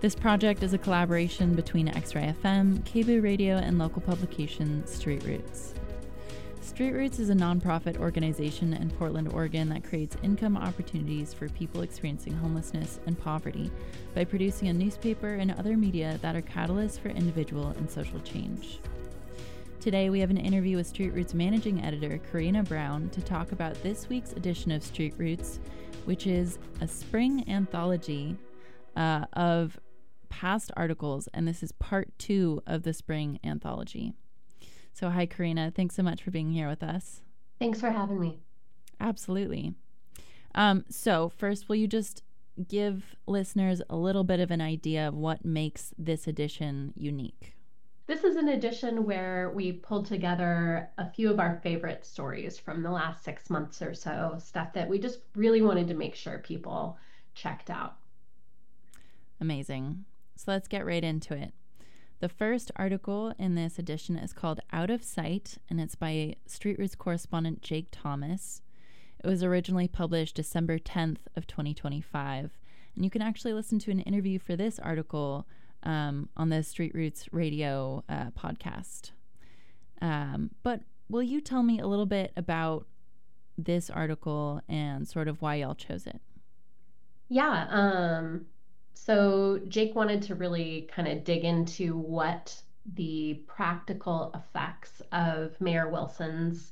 This project is a collaboration between X-Ray FM, KBOO Radio, and local publication Street Roots. Street Roots is a nonprofit organization in Portland, Oregon that creates income opportunities for people experiencing homelessness and poverty by producing a newspaper and other media that are catalysts for individual and social change. Today, we have an interview with Street Roots managing editor Karina Brown to talk about this week's edition of Street Roots, which is a spring anthology of past articles, and this is part 2 of the spring anthology. So hi, Karina. Thanks so much for being here with us. Thanks for having me. Absolutely. So first, will you just give listeners a little bit of an idea of what makes this edition unique? This is an edition where we pulled together a few of our favorite stories from the last 6 months or so, stuff that we just really wanted to make sure people checked out. Amazing. So let's get right into it. The first article in this edition is called Out of Sight, and it's by Street Roots correspondent Jake Thomas. It was originally published December 10th of 2025, and you can actually listen to an interview for this article on the Street Roots Radio podcast. But will you tell me a little bit about this article and sort of why y'all chose it? Yeah, so Jake wanted to really kind of dig into what the practical effects of Mayor Wilson's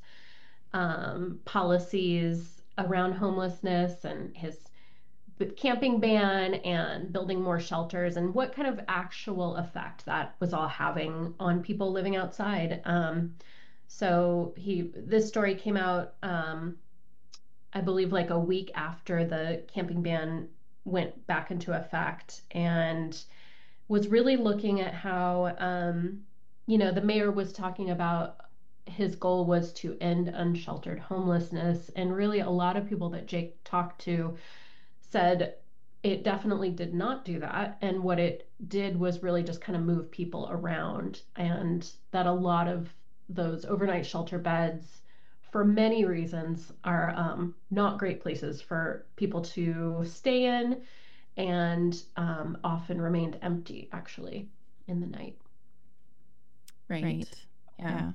policies around homelessness and his camping ban and building more shelters and what kind of actual effect that was all having on people living outside. So this story came out, I believe, like a week after the camping ban went back into effect, and was really looking at how, the mayor was talking about his goal was to end unsheltered homelessness. And really a lot of people that Jake talked to said it definitely did not do that. And what it did was really just kind of move people around, and that a lot of those overnight shelter beds, for many reasons, are not great places for people to stay in, and often remained empty, actually, in the night. Right. Yeah.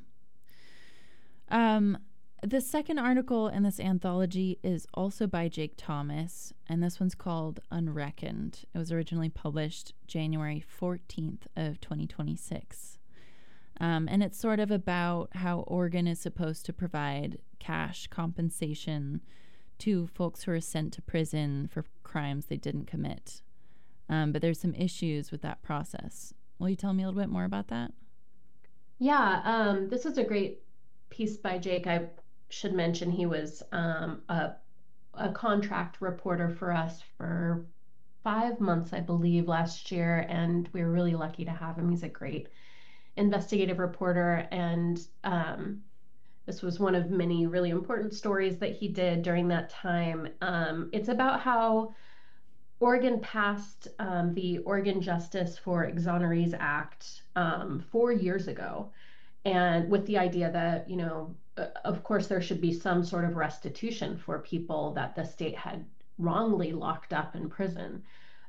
The second article in this anthology is also by Jake Thomas, and this one's called Unreckoned. It was originally published January 14th of 2026. And it's sort of about how Oregon is supposed to provide cash compensation to folks who are sent to prison for crimes they didn't commit. But there's some issues with that process. Will you tell me a little bit more about that? Yeah, this is a great piece by Jake. I should mention he was a contract reporter for us for 5 months, I believe, last year, and we were really lucky to have him. He's a great investigative reporter, and this was one of many really important stories that he did during that time. It's about how Oregon passed the Oregon Justice for Exonerees Act 4 years ago, and with the idea that, of course, there should be some sort of restitution for people that the state had wrongly locked up in prison.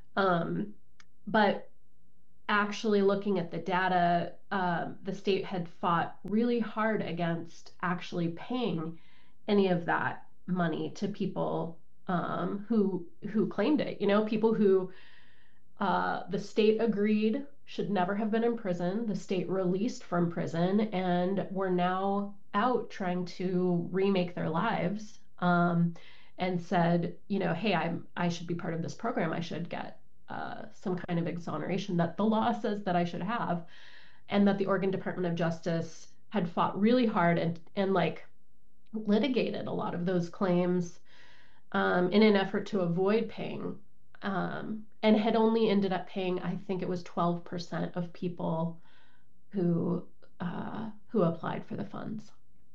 But actually looking at the data, the state had fought really hard against actually paying any of that money to people who claimed it. People who the state agreed should never have been in prison, the state released from prison, and were now out trying to remake their lives, and said, hey, I should be part of this program. I should get some kind of exoneration that the law says that I should have, and that the Oregon Department of Justice had fought really hard and litigated a lot of those claims in an effort to avoid paying, and had only ended up paying, I think it was 12% of people who applied for the funds.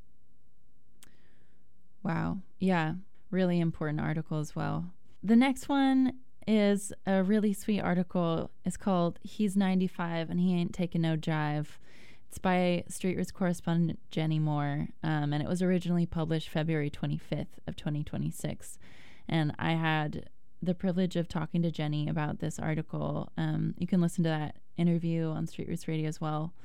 Wow. Yeah. Really important article as well. The next one is a really sweet article. It's called He's 95 and He Ain't Taking No Jive. It's by Street Roots correspondent Jenny Moore, and it was originally published February 25th of 2026. And I had the privilege of talking to Jenny about this article. You can listen to that interview on Street Roots Radio as well.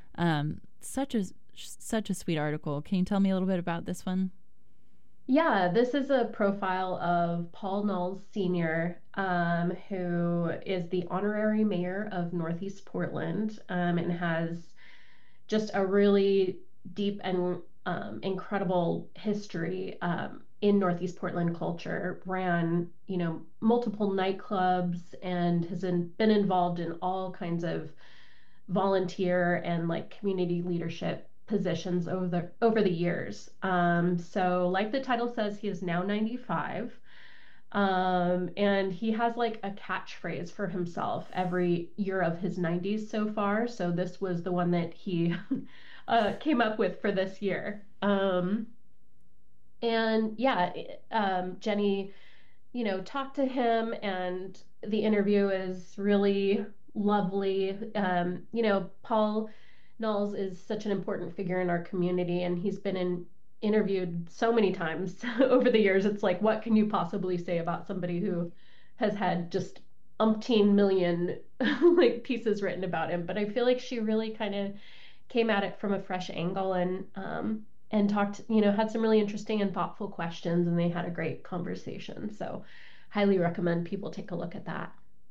Such a sweet article. Can you tell me a little bit about this one? Yeah, this is a profile of Paul Knowles Sr., who is the honorary mayor of Northeast Portland, and has just a really deep and incredible history in Northeast Portland culture. Ran, multiple nightclubs and has been involved in all kinds of volunteer and like community leadership positions over the years. So like the title says, he is now 95. And he has like a catchphrase for himself every year of his 90s so far. So this was the one that he came up with for this year. And yeah, Jenny, talked to him, and the interview is really lovely. Paul Knowles is such an important figure in our community, and he's been interviewed so many times over the years. It's like, what can you possibly say about somebody who has had just umpteen million like pieces written about him? But I feel like she really kind of came at it from a fresh angle, and talked, had some really interesting and thoughtful questions, and they had a great conversation. So highly recommend people take a look at that.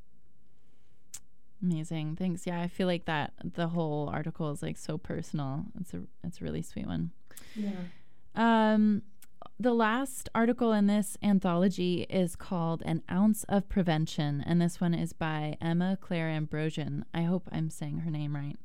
Amazing. Thanks. Yeah, I feel like that the whole article is like so personal. It's a really sweet one. Yeah. The last article in this anthology is called An Ounce of Prevention, and this one is by Emma Claire Ambrosian. I hope I'm saying her name right.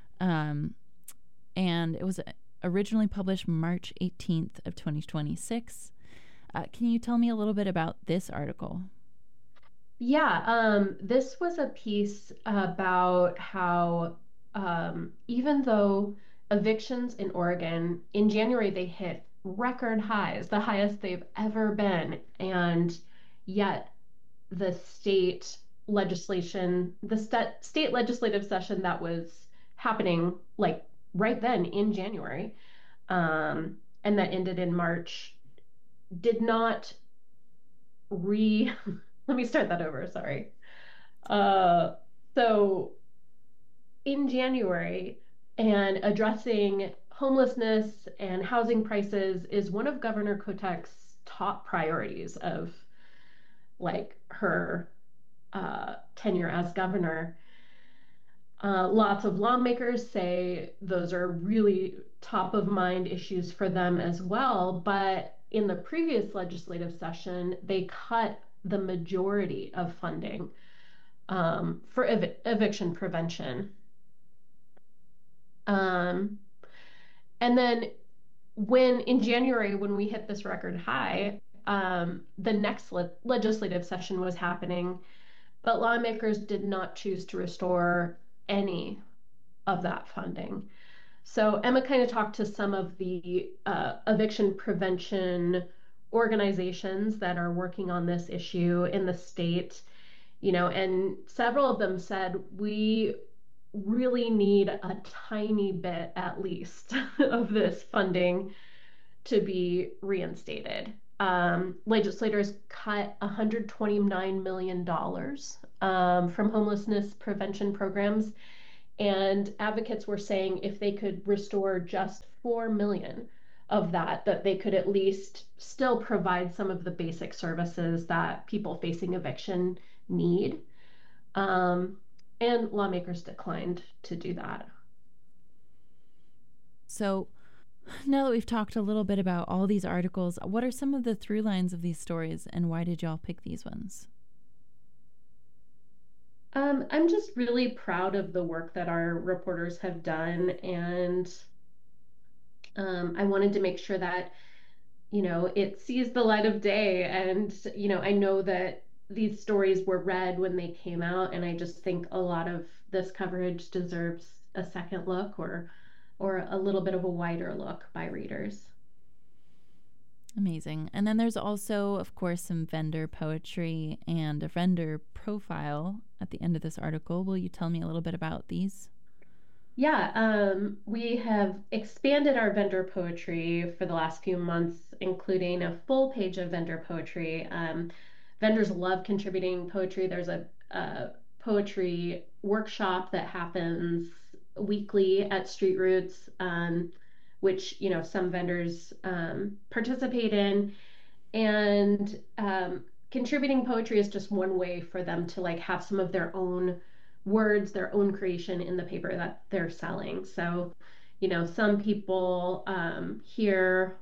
And it was originally published March 18th of 2026. Can you tell me a little bit about this article? Yeah, this was a piece about how even though evictions in Oregon in January they hit record highs, the highest they've ever been, and yet the state legislation, state legislative session that was happening like right then in January, and that ended in March, did not re let me start that over, sorry. Uh, so in January, and addressing homelessness and housing prices is one of Governor Kotek's top priorities of like her tenure as governor. Lots of lawmakers say those are really top of mind issues for them as well. But in the previous legislative session, they cut the majority of funding for eviction prevention. And then in January, when we hit this record high, the next legislative session was happening, but lawmakers did not choose to restore any of that funding. So Emma kind of talked to some of the eviction prevention organizations that are working on this issue in the state, and several of them said we really need a tiny bit at least of this funding to be reinstated. Legislators cut $129 million from homelessness prevention programs, and advocates were saying if they could restore just 4 million of that they could at least still provide some of the basic services that people facing eviction need. And lawmakers declined to do that. So now that we've talked a little bit about all these articles, what are some of the through lines of these stories, and why did y'all pick these ones? I'm just really proud of the work that our reporters have done, and I wanted to make sure that, it sees the light of day. And, I know that these stories were read when they came out, and I just think a lot of this coverage deserves a second look, or a little bit of a wider look by readers. Amazing. And then there's also, of course, some vendor poetry and a vendor profile at the end of this article. Will you tell me a little bit about these? Yeah, we have expanded our vendor poetry for the last few months, including a full page of vendor poetry. vendors love contributing poetry. There's a poetry workshop that happens weekly at Street Roots, which some vendors participate in, and contributing poetry is just one way for them to like have some of their own words, their own creation in the paper that they're selling. So, some people here,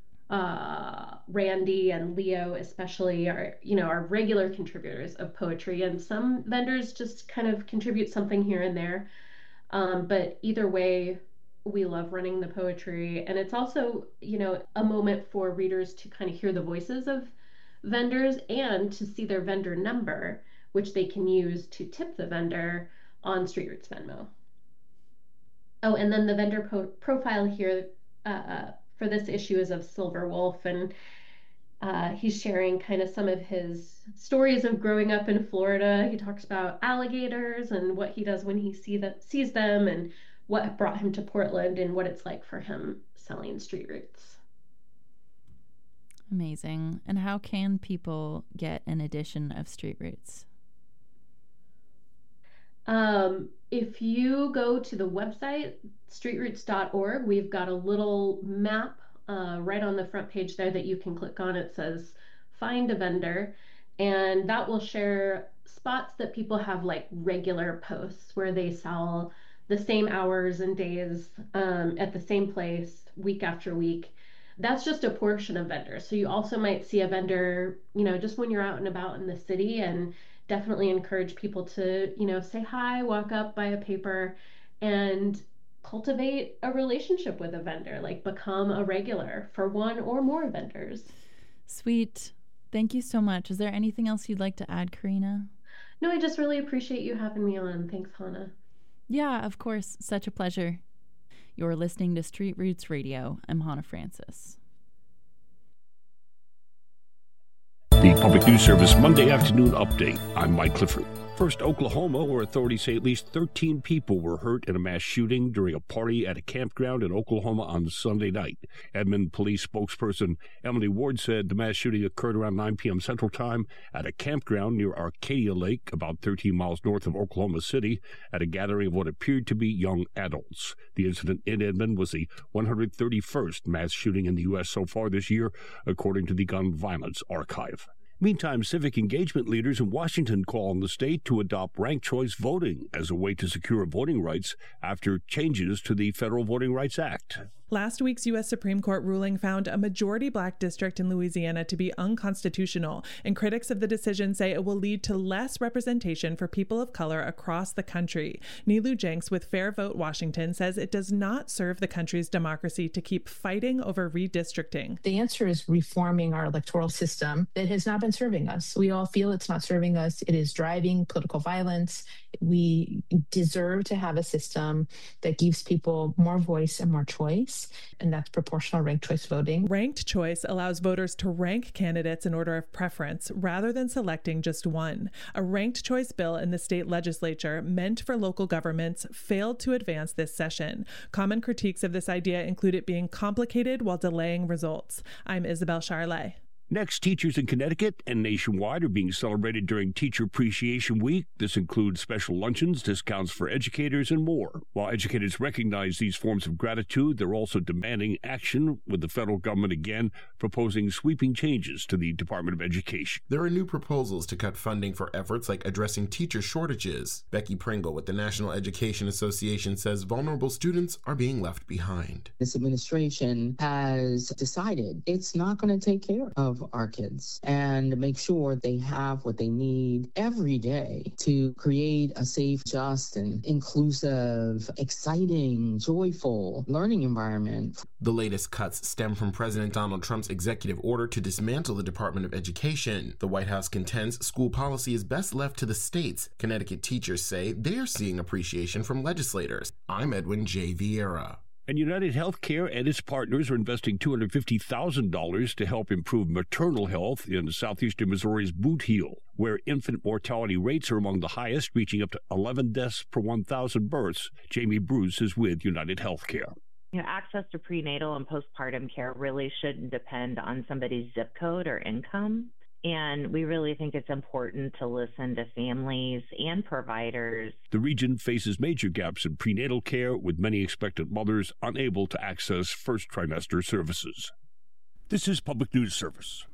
Randy and Leo especially are regular contributors of poetry, and some vendors just kind of contribute something here and there. But either way, we love running the poetry, and it's also a moment for readers to kind of hear the voices of vendors and to see their vendor number, which they can use to tip the vendor on Street Roots Venmo. Oh, and then the vendor profile here for this issue is of Silver Wolf, and he's sharing kind of some of his stories of growing up in Florida. He talks about alligators and what he does when he sees them, and what brought him to Portland and what it's like for him selling Street Roots. Amazing. And how can people get an edition of Street Roots? If you go to the website, streetroots.org, we've got a little map right on the front page there that you can click on. It says find a vendor, and that will share spots that people have like regular posts where they sell the same hours and days at the same place week after week. That's just a portion of vendors. So you also might see a vendor, just when you're out and about in the city, and definitely encourage people to, say hi, walk up, buy a paper, and cultivate a relationship with a vendor, like become a regular for one or more vendors. Sweet. Thank you so much. Is there anything else you'd like to add, Karina? No, I just really appreciate you having me on. Thanks, Hannah. Yeah, of course. Such a pleasure. You're listening to Street Roots Radio. I'm Hannah Francis. The Public News Service Monday afternoon update. I'm Mike Clifford. First, Oklahoma, where authorities say at least 13 people were hurt in a mass shooting during a party at a campground in Oklahoma on Sunday night. Edmond police spokesperson Emily Ward said the mass shooting occurred around 9 p.m. Central Time at a campground near Arcadia Lake, about 13 miles north of Oklahoma City, at a gathering of what appeared to be young adults. The incident in Edmond was the 131st mass shooting in the U.S. so far this year, according to the Gun Violence Archive. Meantime, civic engagement leaders in Washington call on the state to adopt ranked choice voting as a way to secure voting rights after changes to the Federal Voting Rights Act. Last week's U.S. Supreme Court ruling found a majority black district in Louisiana to be unconstitutional, and critics of the decision say it will lead to less representation for people of color across the country. Nilu Jenks with Fair Vote Washington says it does not serve the country's democracy to keep fighting over redistricting. The answer is reforming our electoral system that has not been serving us. We all feel it's not serving us. It is driving political violence. We deserve to have a system that gives people more voice and more choice, and that's proportional ranked choice voting. Ranked choice allows voters to rank candidates in order of preference rather than selecting just one. A ranked choice bill in the state legislature meant for local governments failed to advance this session. Common critiques of this idea include it being complicated while delaying results. I'm Isabel Charlet. Next, teachers in Connecticut and nationwide are being celebrated during Teacher Appreciation Week. This includes special luncheons, discounts for educators, and more. While educators recognize these forms of gratitude, they're also demanding action, with the federal government again proposing sweeping changes to the Department of Education. There are new proposals to cut funding for efforts like addressing teacher shortages. Becky Pringle with the National Education Association says vulnerable students are being left behind. This administration has decided it's not going to take care of our kids and make sure they have what they need every day to create a safe, just, and inclusive, exciting, joyful learning environment. The latest cuts stem from President Donald Trump's executive order to dismantle the Department of Education. The White House contends school policy is best left to the states. Connecticut teachers say they're seeing appreciation from legislators. I'm Edwin J. Vieira. And United Healthcare and its partners are investing $250,000 to help improve maternal health in southeastern Missouri's Boot Heel, where infant mortality rates are among the highest, reaching up to 11 deaths per 1,000 births. Jamie Bruce is with United Healthcare. Access to prenatal and postpartum care really shouldn't depend on somebody's zip code or income. And we really think it's important to listen to families and providers. The region faces major gaps in prenatal care, with many expectant mothers unable to access first trimester services. This is Public News Service.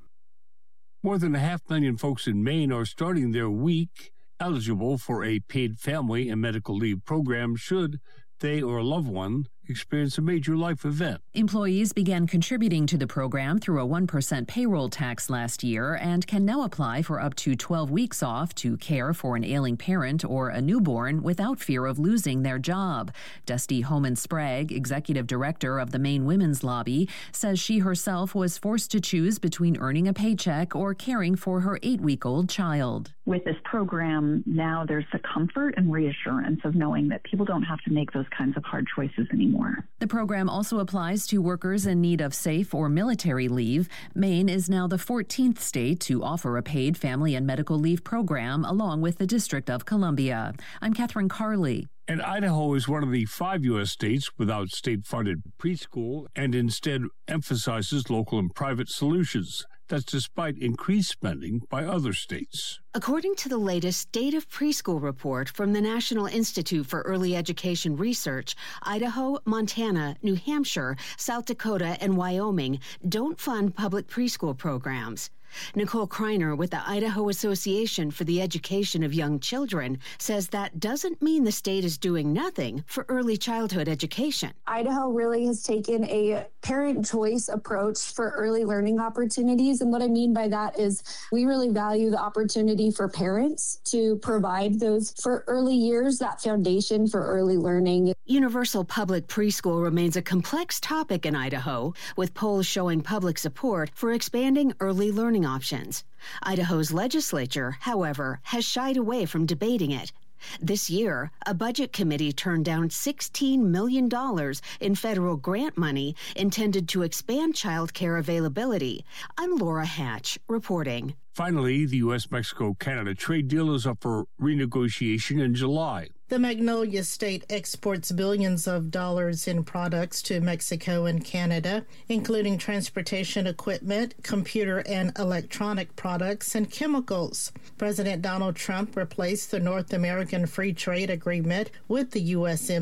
More than 500,000 folks in Maine are starting their week eligible for a paid family and medical leave program should they or a loved one experience a major life event. Employees began contributing to the program through a 1% payroll tax last year and can now apply for up to 12 weeks off to care for an ailing parent or a newborn without fear of losing their job. Dusty Homan Sprague, executive director of the Maine Women's Lobby, says she herself was forced to choose between earning a paycheck or caring for her 8-week-old child. With this program, now there's the comfort and reassurance of knowing that people don't have to make those kinds of hard choices anymore. The program also applies to workers in need of safe or military leave. Maine is now the 14th state to offer a paid family and medical leave program, along with the District of Columbia. I'm Catherine Carley. And Idaho is one of the 5 U.S. states without state-funded preschool and instead emphasizes local and private solutions. That's despite increased spending by other states. According to the latest State of Preschool report from the National Institute for Early Education Research, Idaho, Montana, New Hampshire, South Dakota, and Wyoming don't fund public preschool programs. Nicole Kreiner with the Idaho Association for the Education of Young Children says that doesn't mean the state is doing nothing for early childhood education. Idaho really has taken a parent choice approach for early learning opportunities. And what I mean by that is we really value the opportunity for parents to provide those for early years, that foundation for early learning. Universal public preschool remains a complex topic in Idaho, with polls showing public support for expanding early learning options. Idaho's legislature, however, has shied away from debating it. This year, a budget committee turned down $16 million in federal grant money intended to expand child care availability. I'm Laura Hatch, reporting. Finally, the U.S.-Mexico-Canada trade deal is up for renegotiation in July. The Magnolia State exports billions of dollars in products to Mexico and Canada, including transportation equipment, computer and electronic products, and chemicals. President Donald Trump replaced the North American Free Trade Agreement with the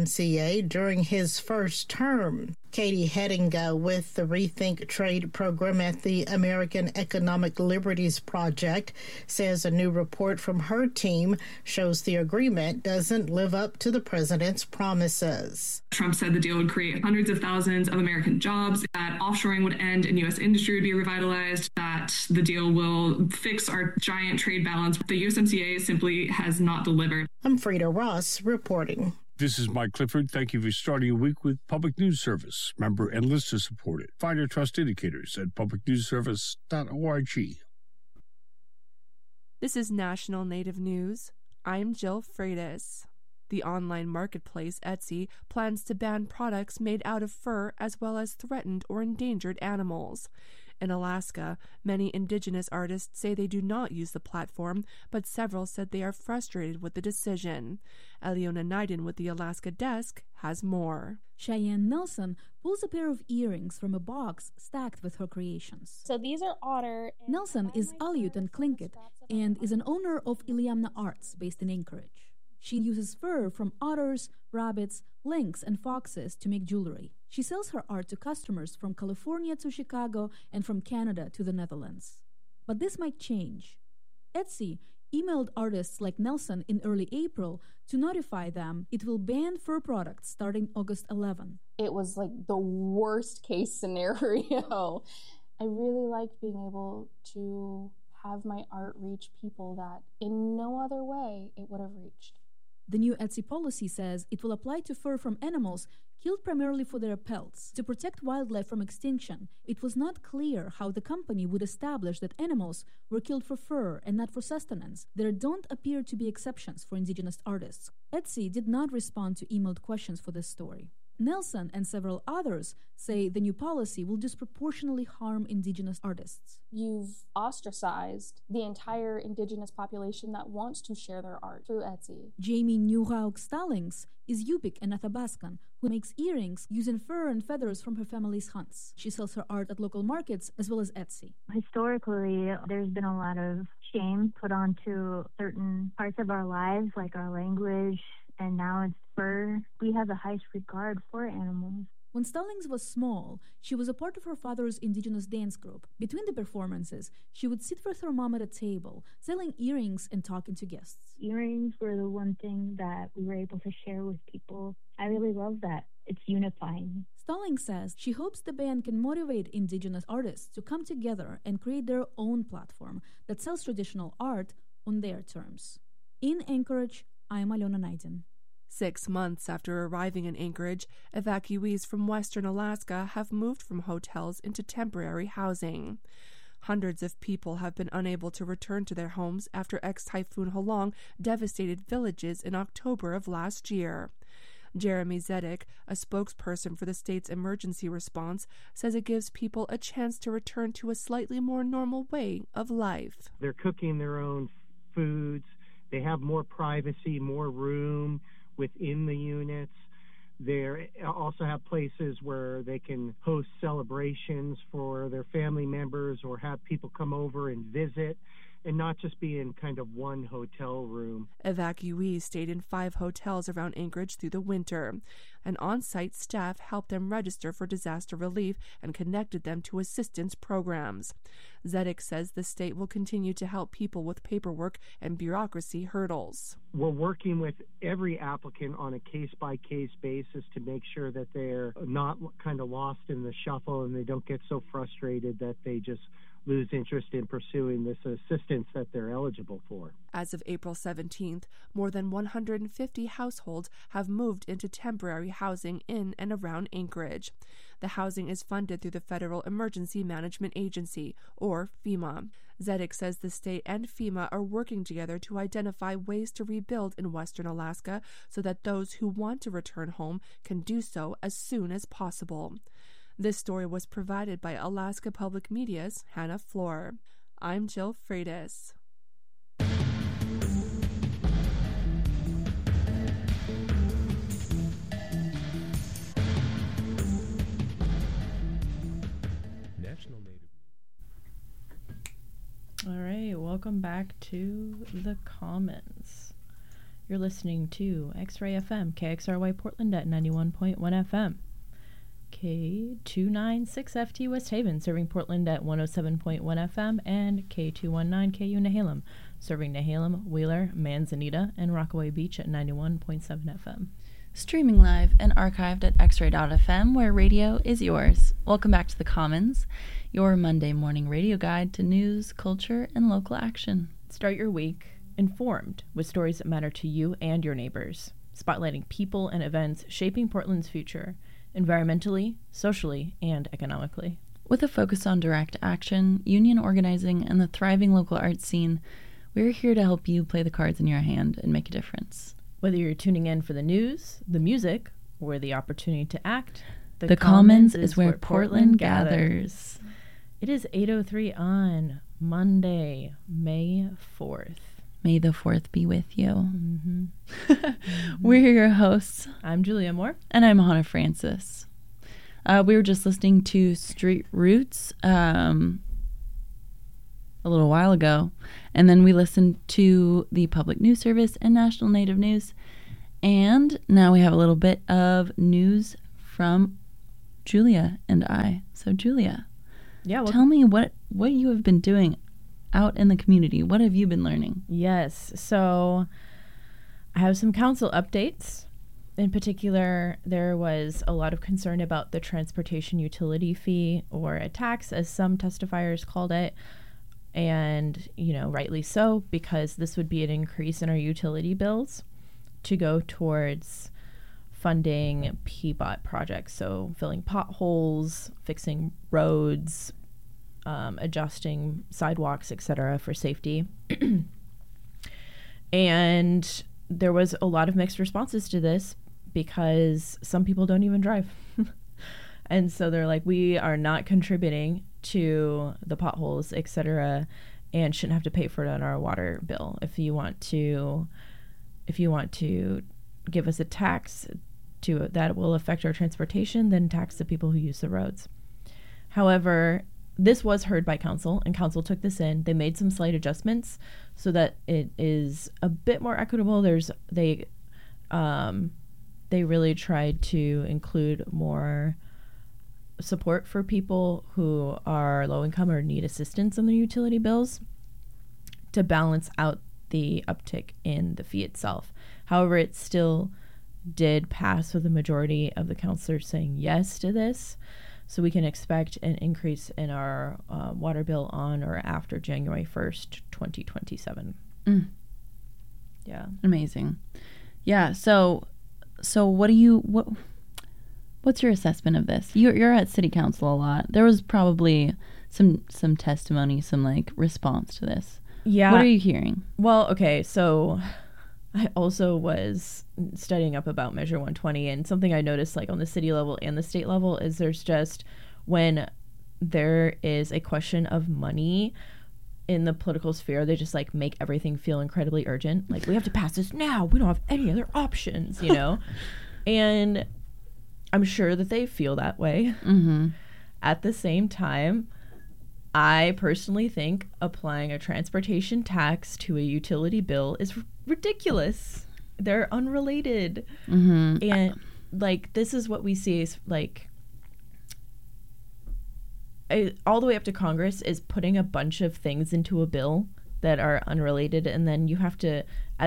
USMCA during his first term. Katie Hettinga with the Rethink Trade program at the American Economic Liberties Project says a new report from her team shows the agreement doesn't live up to the president's promises. Trump said the deal would create hundreds of thousands of American jobs, that offshoring would end and U.S. industry would be revitalized, that the deal will fix our giant trade balance. The USMCA simply has not delivered. I'm Frida Ross reporting. This is Mike Clifford. Thank you for starting a week with Public News Service. Member and listener supported. Find our trust indicators at publicnewsservice.org. This is National Native News. I'm Jill Freitas. The online marketplace Etsy plans to ban products made out of fur as well as threatened or endangered animals. In Alaska, many indigenous artists say they do not use the platform, but several said they are frustrated with the decision. Eliona Naiden with the Alaska desk has more. Cheyenne Nelson pulls a pair of earrings from a box stacked with her creations. So these are otter. Nelson is Aleut and Tlingit and is an owner of Iliamna Arts based in Anchorage. She uses fur from otters, rabbits, lynx, and foxes to make jewelry. She sells her art to customers from California to Chicago and from Canada to the Netherlands. But this might change. Etsy emailed artists like Nelson in early April to notify them it will ban fur products starting August 11. It was like the worst case scenario. I really liked being able to have my art reach people that in no other way it would have reached. The new Etsy policy says it will apply to fur from animals killed primarily for their pelts. To protect wildlife from extinction, it was not clear how the company would establish that animals were killed for fur and not for sustenance. There don't appear to be exceptions for indigenous artists. Etsy did not respond to emailed questions for this story. Nelson and several others say the new policy will disproportionately harm indigenous artists. You've ostracized the entire indigenous population that wants to share their art through Etsy. Jamie Newhaug-Stallings is Yupik and Athabascan who makes earrings using fur and feathers from her family's hunts. She sells her art at local markets as well as Etsy. Historically, there's been a lot of shame put onto certain parts of our lives, like our language, and now it's fur. We have the highest regard for animals. When Stallings was small, she was a part of her father's indigenous dance group. Between the performances, she would sit with her mom at a table, selling earrings and talking to guests. Earrings were the one thing that we were able to share with people. I really love that. It's unifying. Stallings says she hopes the band can motivate indigenous artists to come together and create their own platform that sells traditional art on their terms. In Anchorage, I'm Alona Naidin. 6 months after arriving in Anchorage, evacuees from western Alaska have moved from hotels into temporary housing. Hundreds of people have been unable to return to their homes after ex-Typhoon Halong devastated villages in October of last year. Jeremy Zedek, a spokesperson for the state's emergency response, says it gives people a chance to return to a slightly more normal way of life. They're cooking their own foods. They have more privacy, more room within the units. They also have places where they can host celebrations for their family members or have people come over and visit and not just be in kind of one hotel room. Evacuees stayed in 5 hotels around Anchorage through the winter. An on-site staff helped them register for disaster relief and connected them to assistance programs. Zedek says the state will continue to help people with paperwork and bureaucracy hurdles. We're working with every applicant on a case-by-case basis to make sure that they're not kind of lost in the shuffle and they don't get so frustrated that they just lose interest in pursuing this assistance that they're eligible for. As of April 17th, more than 150 households have moved into temporary housing in and around Anchorage. The housing is funded through the Federal Emergency Management Agency, or FEMA. Zedek says the state and FEMA are working together to identify ways to rebuild in western Alaska so that those who want to return home can do so as soon as possible. This story was provided by Alaska Public Media's Hannah Floor. I'm Jill Freitas. National Native. All right, welcome back to The Commons. You're listening to X-Ray FM, KXRY Portland at 91.1 FM. K296FT West Haven, serving Portland at 107.1 FM, and K219KU Nehalem, serving Nehalem, Wheeler, Manzanita, and Rockaway Beach at 91.7 FM. Streaming live and archived at xray.fm, where radio is yours. Welcome back to The Commons, your Monday morning radio guide to news, culture, and local action. Start your week informed with stories that matter to you and your neighbors, spotlighting people and events shaping Portland's future, environmentally, socially, and economically. With a focus on direct action, union organizing, and the thriving local arts scene, we're here to help you play the cards in your hand and make a difference. Whether you're tuning in for the news, the music, or the opportunity to act, the Commons is where Portland gathers. It is 8:03 on Monday, May 4th. May the 4th be with you. Mm-hmm. We're your hosts. I'm Julia Moore. And I'm Hannah Francis. We were just listening to Street Roots a little while ago. And then we listened to the Public News Service and National Native News. And now we have a little bit of news from Julia and I. So, Julia, tell me what you have been doing out in the community. What have you been learning? Yes, so I have some council updates. In particular, there was a lot of concern about the transportation utility fee, or a tax, as some testifiers called it. And, rightly so, because this would be an increase in our utility bills to go towards funding PBOT projects. So filling potholes, fixing roads, adjusting sidewalks, etc., for safety. And there was a lot of mixed responses to this because some people don't even drive. And so they're like, we are not contributing to the potholes, etc., and shouldn't have to pay for it on our water bill. If you want to give us a tax that will affect our transportation, then tax the people who use the roads. However, this was heard by council, and council took this in. They made some slight adjustments so that it is a bit more equitable. They really tried to include more support for people who are low income or need assistance on their utility bills to balance out the uptick in the fee itself. However, it still did pass with the majority of the councilors saying yes to this. So we can expect an increase in our water bill on or after January 1st, 2027. Yeah. Amazing. Yeah. So what's your assessment of this? You're at city council a lot. There was probably some testimony, some like response to this. Yeah. What are you hearing? Well, okay, so I also was studying up about Measure 120, and something I noticed like on the city level and the state level is there's just, when there is a question of money in the political sphere, they just like make everything feel incredibly urgent. Like, we have to pass this now. We don't have any other options, you know? And I'm sure that they feel that way. Mm-hmm. At the same time, I personally think applying a transportation tax to a utility bill is ridiculous. They're unrelated. Mm-hmm. And like, this is what we see is like, all the way up to Congress is putting a bunch of things into a bill that are unrelated. And then you have to,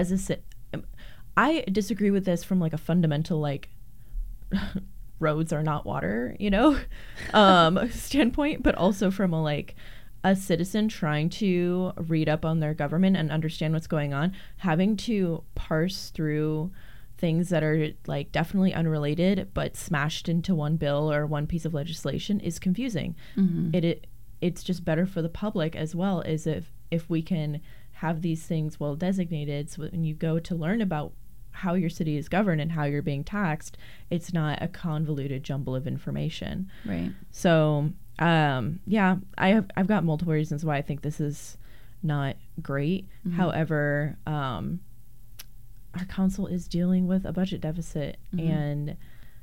I disagree with this from like a fundamental, like, roads are not water, you know, standpoint, but also from a citizen trying to read up on their government and understand what's going on, having to parse through things that are like definitely unrelated but smashed into one bill or one piece of legislation is confusing. Mm-hmm. It's just better for the public as well, as if we can have these things well designated, so when you go to learn about how your city is governed and how you're being taxed, it's not a convoluted jumble of information. Right. So, yeah, I've got multiple reasons why I think this is not great. Mm-hmm. However, our council is dealing with a budget deficit, mm-hmm. and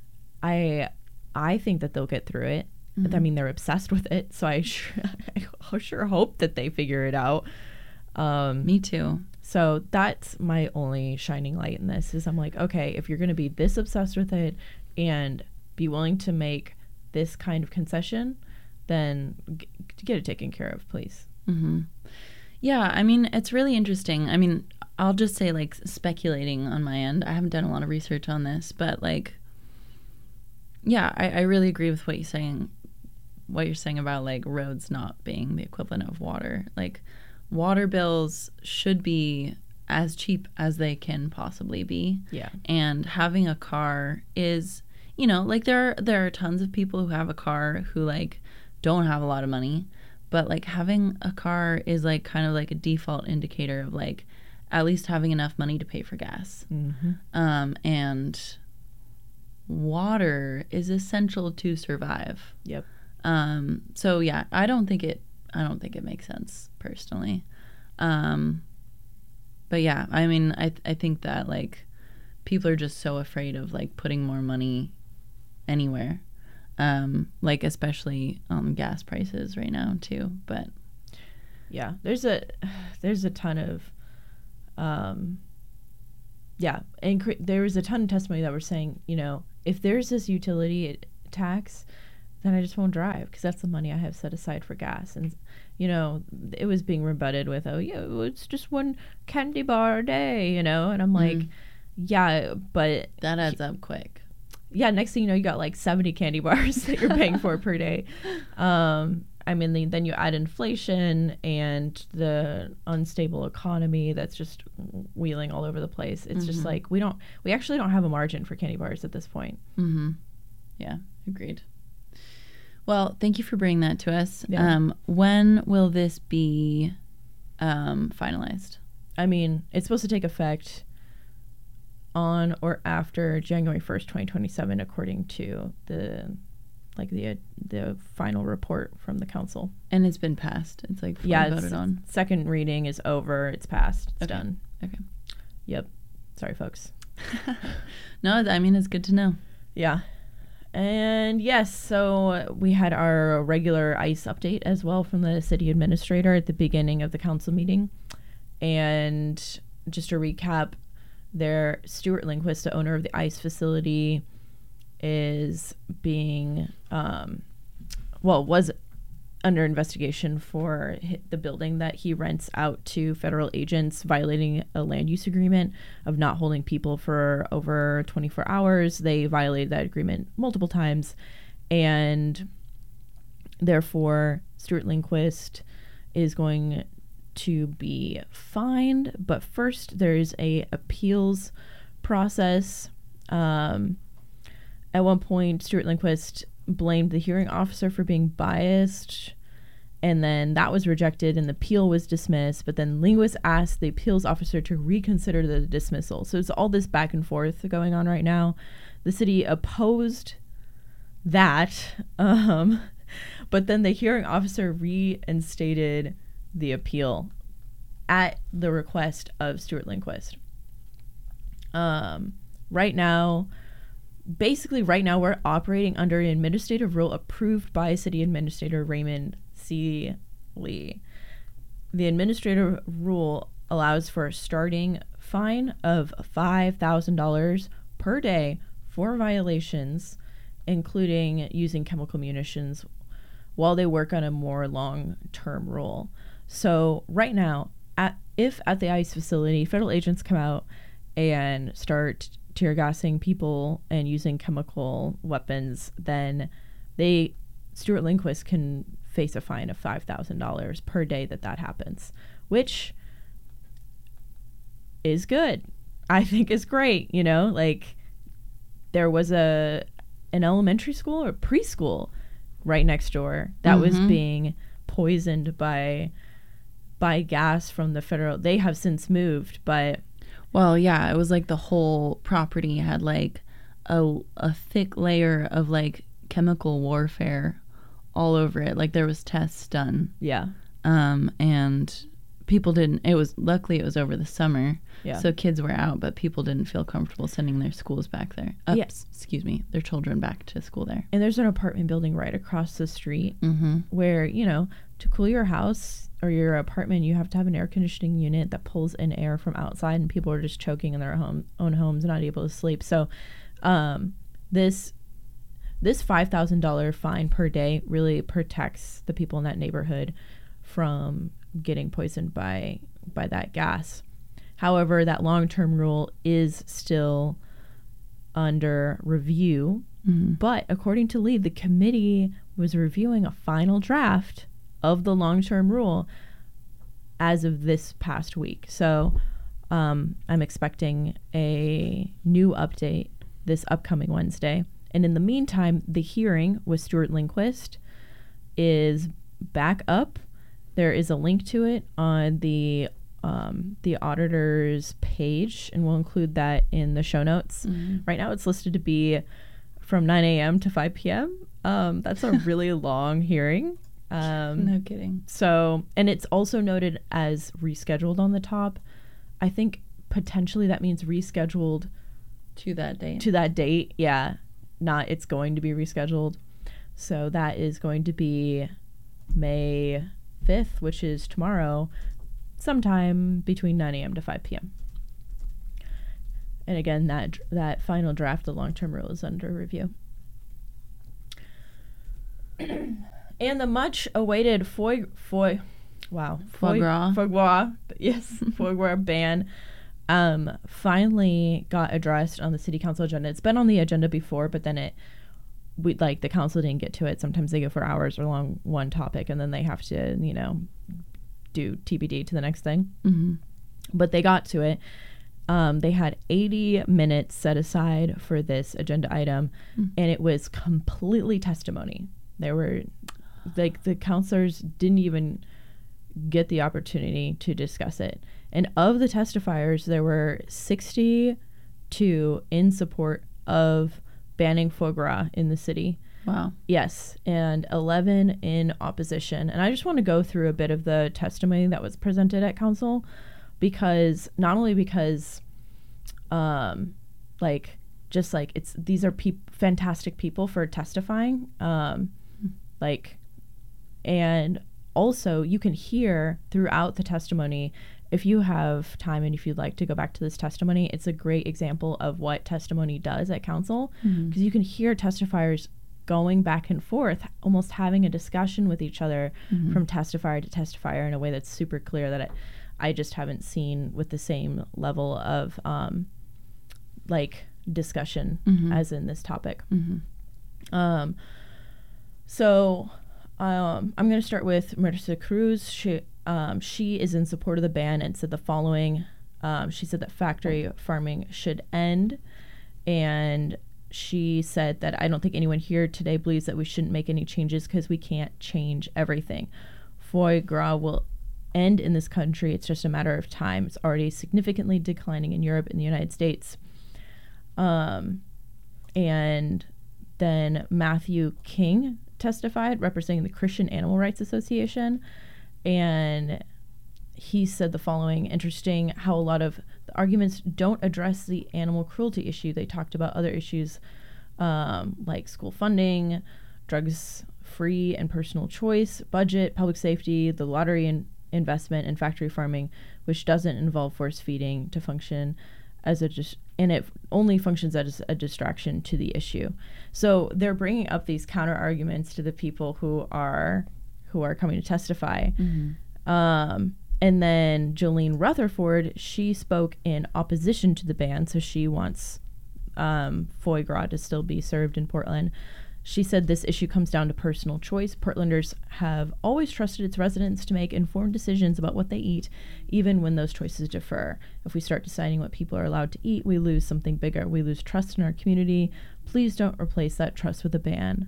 I think that they'll get through it. Mm-hmm. I mean, they're obsessed with it, so I sure hope that they figure it out. Me too. So that's my only shining light in this, is I'm like, okay, if you're going to be this obsessed with it and be willing to make this kind of concession, then get it taken care of, please. Mm-hmm. Yeah, I mean, it's really interesting. I mean, I'll just say, like, speculating on my end, I haven't done a lot of research on this, but like, yeah, I really agree with what you're saying about like roads not being the equivalent of water. Like, water bills should be as cheap as they can possibly be. Yeah. And having a car is, you know, like there are tons of people who have a car who like don't have a lot of money, but like having a car is like kind of like a default indicator of like at least having enough money to pay for gas. Mm-hmm. And water is essential to survive. Yep. So yeah, I don't think it makes sense personally. But yeah, I mean, I think that like people are just so afraid of like putting more money anywhere. Like especially gas prices right now too. But yeah, there's a ton of there was a ton of testimony that were saying, you know, if there's this utility tax, then I just won't drive because that's the money I have set aside for gas. And, you know, it was being rebutted with, oh, yeah, it's just one candy bar a day, you know? And I'm like, yeah, but that adds up quick. Yeah, next thing you know, you got like 70 candy bars that you're paying for per day. I mean, then you add inflation and the unstable economy that's just wheeling all over the place. It's just like we actually don't have a margin for candy bars at this point. Mm-hmm. Yeah, agreed. Well, thank you for bringing that to us. Yeah. When will this be finalized? I mean, it's supposed to take effect on or after January 1st, 2027, according to the final report from the council. And it's been passed. It's like voted on. Second reading is over. It's passed. It's done. Okay. Yep. Sorry, folks. No, I mean, it's good to know. Yeah. And yes, so we had our regular ICE update as well from the city administrator at the beginning of the council meeting. And just to recap, Stuart Lindquist, the owner of the ICE facility, is being, was under investigation for the building that he rents out to federal agents, violating a land use agreement of not holding people for over 24 hours. They violated that agreement multiple times, and therefore Stuart Lindquist is going to be fined. But first, there's a appeals process. At one point, Stuart Lindquist blamed the hearing officer for being biased, and then that was rejected and the appeal was dismissed. But then Lindquist asked the appeals officer to reconsider the dismissal. So it's all this back and forth going on right now. The city opposed that, but then the hearing officer reinstated the appeal at the request of Stuart Lindquist. Right now, we're operating under an administrative rule approved by City Administrator Raymond C. Lee. The administrative rule allows for a starting fine of $5,000 per day for violations, including using chemical munitions, while they work on a more long-term rule. So right now, if at the ICE facility, federal agents come out and start tear gassing people and using chemical weapons, then Stuart Lindquist can face a fine of $5,000 per day that happens, which is good. I think is great. There was an elementary school or preschool right next door that was being poisoned by gas from the federal. They have since moved, but well, yeah, it was like the whole property had like a thick layer of like chemical warfare all over it. Like there was tests done. Yeah. And people didn't. Luckily it was over the summer. Yeah. So kids were out, but people didn't feel comfortable sending their schools back there. Their children back to school there. And there's an apartment building right across the street where, to cool your house or your apartment, you have to have an air conditioning unit that pulls in air from outside, and people are just choking in their own homes, not able to sleep. So this $5,000 fine per day really protects the people in that neighborhood from getting poisoned by that gas. However, that long-term rule is still under review. But according to Lee, the committee was reviewing a final draft of the long-term rule as of this past week. So I'm expecting a new update this upcoming Wednesday. And in the meantime, the hearing with Stuart Lindquist is back up. There is a link to it on the auditor's page, and we'll include that in the show notes. Right now it's listed to be from 9 a.m. to 5 p.m. That's a really long hearing. No kidding. So, and it's also noted as rescheduled on the top. I think potentially that means rescheduled to that date. Yeah. Not it's going to be rescheduled. So that is going to be May 5th, which is tomorrow, sometime between 9 a.m. to 5 p.m. And again, that final draft, the long-term rule, is under review. And the much-awaited foie gras, yes, foie gras ban finally got addressed on the city council agenda. It's been on the agenda before, but then the council didn't get to it. Sometimes they go for hours along one topic, and then they have to, do TBD to the next thing. But they got to it. They had 80 minutes set aside for this agenda item, and it was completely testimony. There were, the counselors didn't even get the opportunity to discuss it. And of the testifiers, there were 60 2 in support of banning foie gras in the city. Wow. Yes, and 11 in opposition. And I just want to go through a bit of the testimony that was presented at council, because not only because these are fantastic people for testifying, and also you can hear throughout the testimony, if you have time and if you'd like to go back to this testimony, it's a great example of what testimony does at council, because you can hear testifiers going back and forth, almost having a discussion with each other from testifier to testifier in a way that's super clear that I just haven't seen with the same level of discussion as in this topic. So I'm going to start with Marissa Cruz. She is in support of the ban and said the following. She said that factory farming should end, and she said that I don't think anyone here today believes that we shouldn't make any changes because we can't change everything. Foie gras will end in this country. It's just a matter of time. It's already significantly declining in Europe and the United States. And then Matthew King testified, representing the Christian Animal Rights Association, and he said the following. Interesting how a lot of the arguments don't address the animal cruelty issue. They talked about other issues like school funding, drugs free and personal choice, budget, public safety, the lottery and investment, and factory farming, which doesn't involve force feeding to function as and it only functions as a distraction to the issue. So they're bringing up these counter arguments to the people who are coming to testify. And then Jolene Rutherford, she spoke in opposition to the ban, so she wants foie gras to still be served in Portland. She said this issue comes down to personal choice. Portlanders have always trusted its residents to make informed decisions about what they eat, even when those choices differ. If we start deciding what people are allowed to eat, we lose something bigger. We lose trust in our community. Please don't replace that trust with a ban.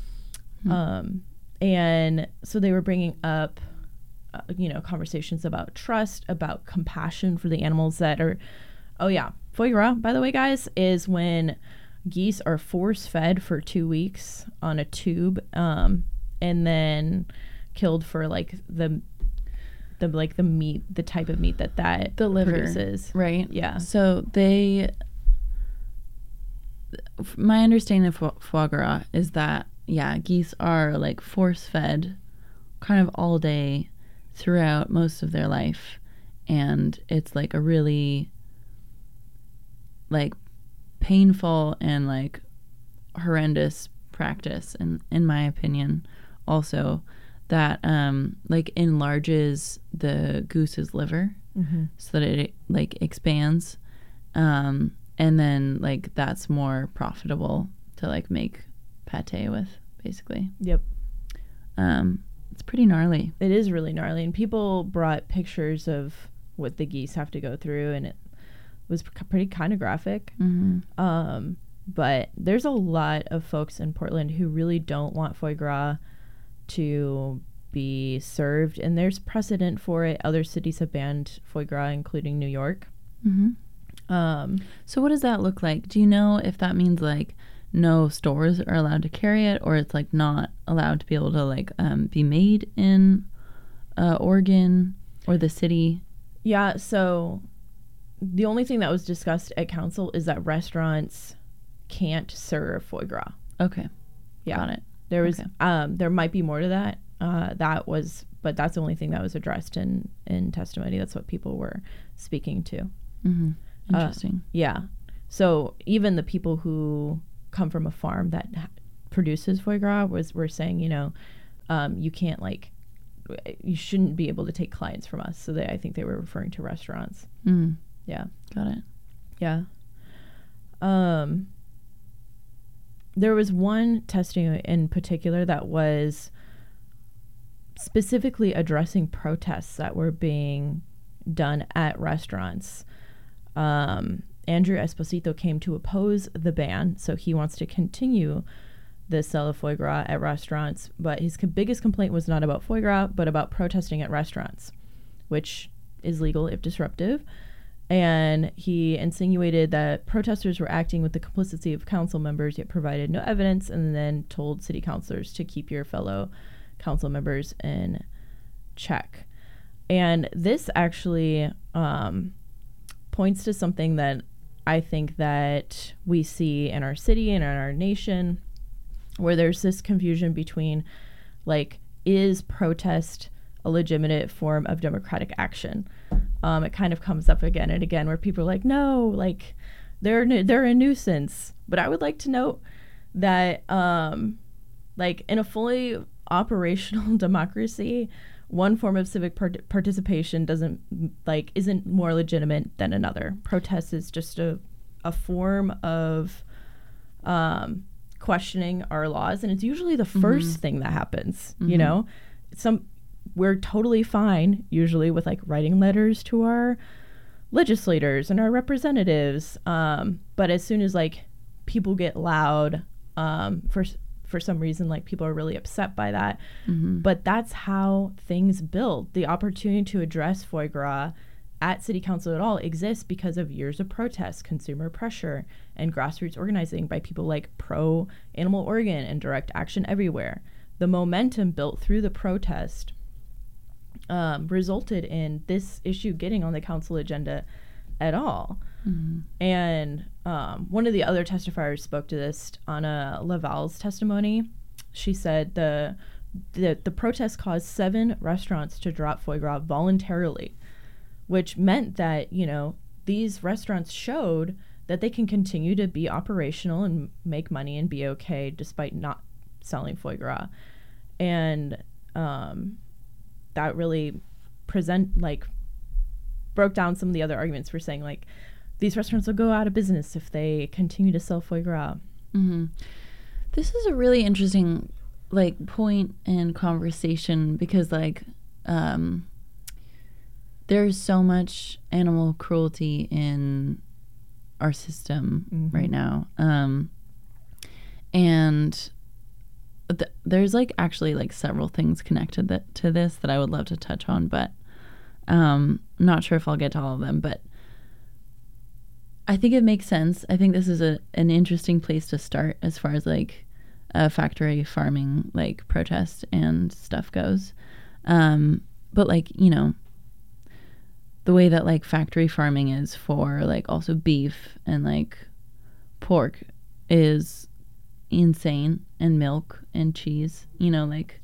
And so they were bringing up conversations about trust, about compassion for the animals that are, foie gras, by the way, guys, is when geese are force-fed for 2 weeks on a tube, and then killed for the meat, the type of meat that the liver produces. Right? Yeah. So my understanding of foie gras is that, geese are force-fed kind of all day throughout most of their life, and it's a really painful and horrendous practice, and in my opinion also, that enlarges the goose's liver so that it expands, and then that's more profitable to make pate with, basically. Yep. It's pretty gnarly. It is really gnarly, and people brought pictures of what the geese have to go through, and it was pretty kind of graphic. But there's a lot of folks in Portland who really don't want foie gras to be served, and there's precedent for it. Other cities have banned foie gras, including New York. So what does that look like? Do you know if that means no stores are allowed to carry it, or it's not allowed to be able to be made in Oregon or the city? Yeah, so the only thing that was discussed at council is that restaurants can't serve foie gras. Okay. Yeah. Got it. There was there might be more to that. But that's the only thing that was addressed in testimony. That's what people were speaking to. Interesting. Yeah. So even the people who come from a farm that produces foie gras were saying, you can't you shouldn't be able to take clients from us. So I think they were referring to restaurants. Yeah. Got it. Yeah. There was one testing in particular that was specifically addressing protests that were being done at restaurants. Andrew Esposito came to oppose the ban, so he wants to continue the sale of foie gras at restaurants, but his biggest complaint was not about foie gras, but about protesting at restaurants, which is legal if disruptive. And he insinuated that protesters were acting with the complicity of council members, yet provided no evidence, and then told city councilors to keep your fellow council members in check. And this actually points to something that I think that we see in our city and in our nation, where there's this confusion between, like, is protest a legitimate form of democratic action? It kind of comes up again and again where people are like, no, like they're a nuisance. But I would like to note that like in a fully operational democracy, one form of civic participation isn't more legitimate than another. Protest is just a form of questioning our laws, and it's usually the first thing that happens. You know, we're totally fine usually with like writing letters to our legislators and our representatives, but as soon as like people get loud, for some reason, like people are really upset by that. But that's how things build. The opportunity to address foie gras at city council at all exists because of years of protests, consumer pressure, and grassroots organizing by people like Pro Animal Oregon and Direct Action Everywhere. The momentum built through the protest resulted in this issue getting on the council agenda at all. And one of the other testifiers spoke to this on Laval's testimony. She said the protest caused 7 restaurants to drop foie gras voluntarily, which meant that, you know, these restaurants showed that they can continue to be operational and make money and be okay despite not selling foie gras. And that really broke down some of the other arguments for saying, like, these restaurants will go out of business if they continue to sell foie gras. This is a really interesting, like, point in conversation because, like, there's so much animal cruelty in our system right now. And there's like actually like several things connected to this that I would love to touch on, but not sure if I'll get to all of them, but I think it makes sense. I think this is an interesting place to start as far as like factory farming, like protest and stuff goes. But like, you know, the way that like factory farming is for like also beef and like pork is insane, and milk and cheese, you know, like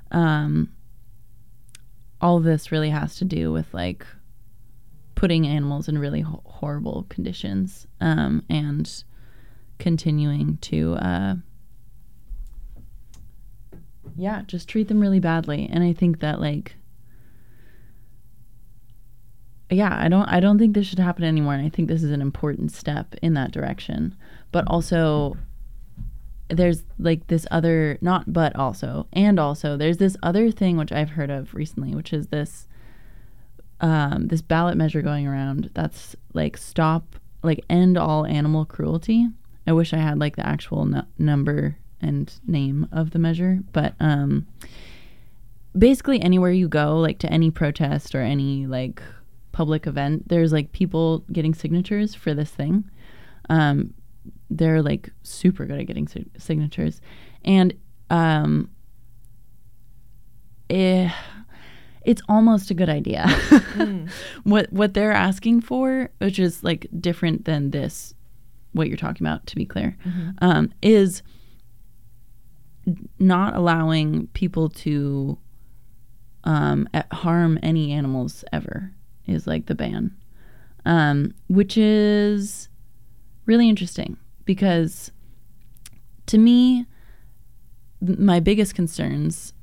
all of this really has to do with like putting animals in really horrible conditions and continuing to just treat them really badly. And I think that like I don't think this should happen anymore, and I think this is an important step in that direction. But also there's like this other, there's this other thing which I've heard of recently, which is this this ballot measure going around that's like end all animal cruelty. I wish I had like the actual number and name of the measure, but basically anywhere you go, like to any protest or any like public event, there's like people getting signatures for this thing. They're like super good at getting signatures, and it's almost a good idea. What they're asking for, which is like different than this, what you're talking about, to be clear, is not allowing people to harm any animals ever, is like the ban, which is really interesting because to me, my biggest concerns